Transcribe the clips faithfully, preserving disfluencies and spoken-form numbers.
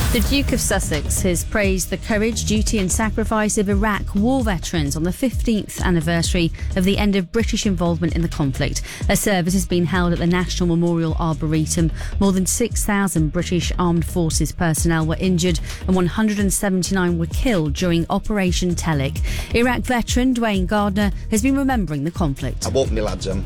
The Duke of Sussex has praised the courage, duty and sacrifice of Iraq war veterans on the fifteenth anniversary of the end of British involvement in the conflict. A service has been held at the National Memorial Arboretum. More than six thousand British Armed Forces personnel were injured and one hundred seventy-nine were killed during Operation Telic. Iraq veteran Dwayne Gardner has been remembering the conflict. I brought my lads home,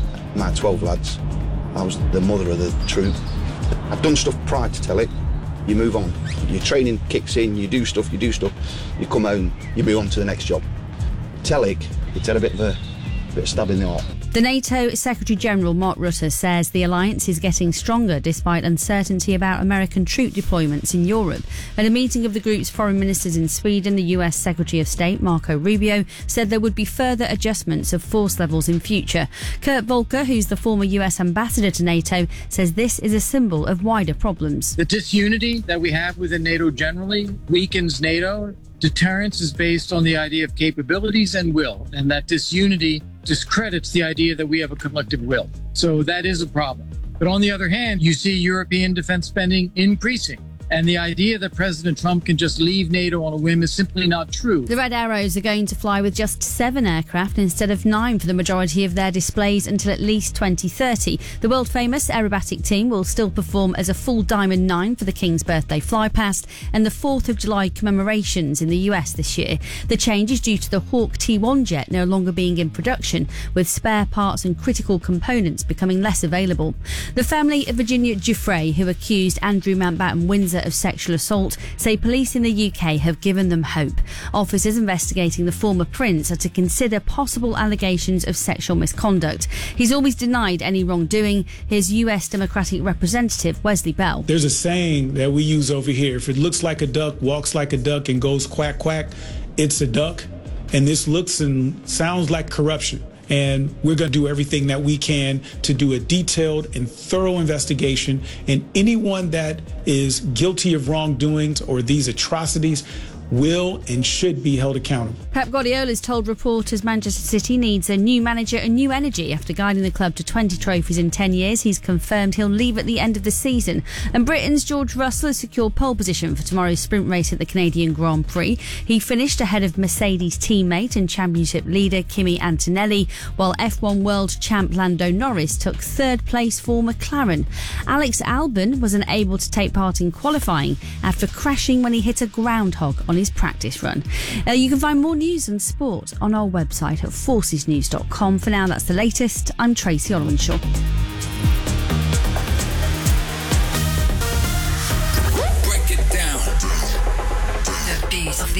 my twelve lads. I was the mother of the troop. I'd done stuff prior to Telic. You move on. Your training kicks in, you do stuff, you do stuff, you come home, you move on to the next job. Telic, it's had a bit of a, bit of stab in the heart. The NATO Secretary-General Mark Rutte says the alliance is getting stronger despite uncertainty about American troop deployments in Europe. At a meeting of the group's foreign ministers in Sweden, the U S Secretary of State Marco Rubio said there would be further adjustments of force levels in future. Kurt Volker, who's the former U S ambassador to NATO, says this is a symbol of wider problems. The disunity that we have within NATO generally weakens NATO. Deterrence is based on the idea of capabilities and will, and that disunity discredits the idea that we have a collective will. So that is a problem. But on the other hand, you see European defense spending increasing. And the idea that President Trump can just leave NATO on a whim is simply not true. The Red Arrows are going to fly with just seven aircraft instead of nine for the majority of their displays until at least twenty thirty. The world-famous aerobatic team will still perform as a full Diamond Nine for the King's birthday flypast and the fourth of July commemorations in the U S this year. The change is due to the Hawk T one jet no longer being in production, with spare parts and critical components becoming less available. The family of Virginia Giuffre, who accused Andrew Mountbatten Windsor of sexual assault, say police in the U K have given them hope. Officers investigating the former prince are to consider possible allegations of sexual misconduct. He's always denied any wrongdoing. Here's U S Democratic Representative Wesley Bell. There's a saying that we use over here: if it looks like a duck, walks like a duck, and goes quack quack, it's a duck. And this looks and sounds like corruption. And we're going to do everything that we can to do a detailed and thorough investigation. And anyone that is guilty of wrongdoings or these atrocities will and should be held accountable. Pep Guardiola's told reporters Manchester City needs a new manager and new energy. After guiding the club to twenty trophies in ten years, he's confirmed he'll leave at the end of the season. And Britain's George Russell has secured pole position for tomorrow's sprint race at the Canadian Grand Prix. He finished ahead of Mercedes teammate and championship leader Kimi Antonelli, while F one world champ Lando Norris took third place for McLaren. Alex Albon was unable to take part in qualifying after crashing when he hit a groundhog on his practice run. Uh, you can find more news and sport on our website at forces news dot com. For now, that's the latest. I'm Tracy Olwenshaw. Break it down. The beat of the